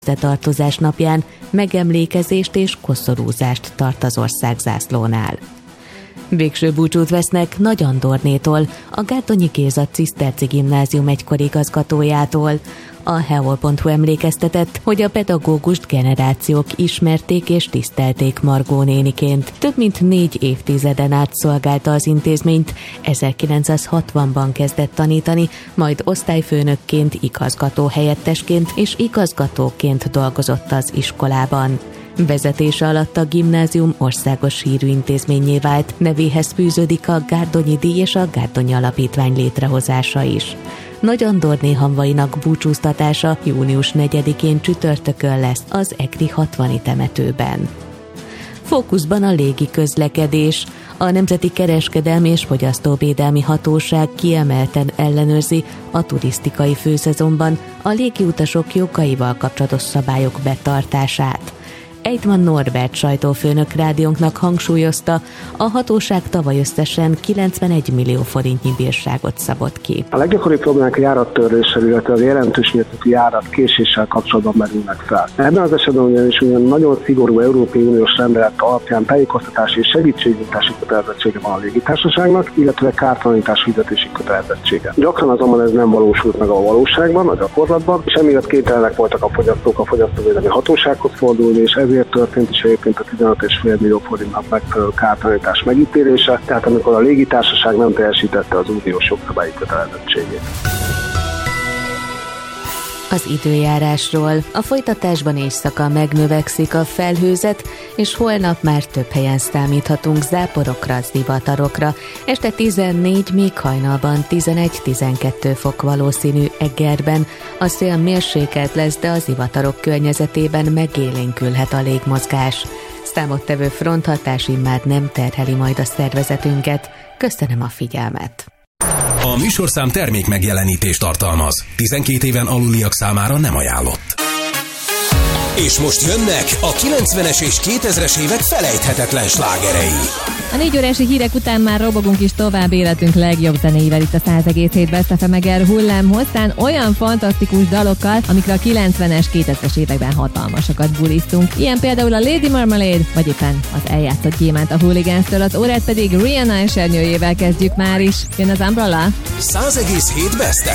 összetartozás napján megemlékezést és koszorúzást tart az ország zászlónál. Végső búcsút vesznek Nagy Andornétól, a Gárdonyi Géza Ciszterci Gimnázium egykori igazgatójától. A heol.hu emlékeztetett, hogy a pedagógust generációk ismerték és tisztelték Margó néniként. Több mint 4 évtizeden át szolgálta az intézményt, 1960-ban kezdett tanítani, majd osztályfőnökként, igazgatóhelyettesként és igazgatóként dolgozott az iskolában. Vezetése alatt a gimnázium országos hírű intézménnyé vált, nevéhez fűződik a Gárdonyi díj és a Gárdonyi Alapítvány létrehozása is. Nagy Andorné hamvainak búcsúztatása június 4-én csütörtökön lesz az Egri 60. temetőben. Fókuszban a légi közlekedés. A Nemzeti Kereskedelmi és Fogyasztóvédelmi Hatóság kiemelten ellenőrzi a turisztikai főszezonban a légiutasok jogaival kapcsolatos szabályok betartását. Eidman Norbert sajtófőnök rádiónknak hangsúlyozta, a hatóság tavaly összesen 91 millió forintnyi bírságot szabott ki. A leggyakoribb problémák a járattörléssel, illetve a jelentős mértékű járatkéséssel kapcsolatban merülnek fel. Ebben az esetben ugyanis nagyon szigorú Európai Uniós rendelet alapján tájékoztatási és segítségnyújtási kötelezettsége van a légitársaságnak, illetve kártalanítás fizetési kötelezettsége. Gyakran azonban ez nem valósult meg a valóságban, a gyakorlatban, és emiatt kénytelenek voltak a fogyasztók a fogyasztóvédelmi hatósághoz fordulni, és ezért történt is egyébként a 15,5 millió forintnak megfelelő kártalanítás megítélése, tehát amikor a légitársaság nem teljesítette az uniós jogszabályi kötelezettségét. Az időjárásról. A folytatásban éjszaka megnövekszik a felhőzet, és holnap már több helyen számíthatunk záporokra, zivatarokra. Este 14, még hajnalban 11-12 fok valószínű Egerben. A szél mérsékelt lesz, de a zivatarok környezetében megélénkülhet a légmozgás. Számottevő fronthatás immár nem terheli majd a szervezetünket. Köszönöm a figyelmet! A műsorszám termék megjelenítést tartalmaz. 12 éven aluliak számára nem ajánlott. És most jönnek a 90-es és 2000-es évek felejthetetlen slágerei. A 4 órási hírek után már robogunk is tovább életünk legjobb zenéivel itt a 100,7 Best FM hullám hosszán, olyan fantasztikus dalokkal, amikre a 90-es, 2000-es években hatalmasokat bulisztunk. Ilyen például a Lady Marmalade, vagy éppen az eljátszott gyémánt a Hooligans-től, az órát pedig Rihanna esernyőjével kezdjük már is. Jön az Umbrella. 100,7 Best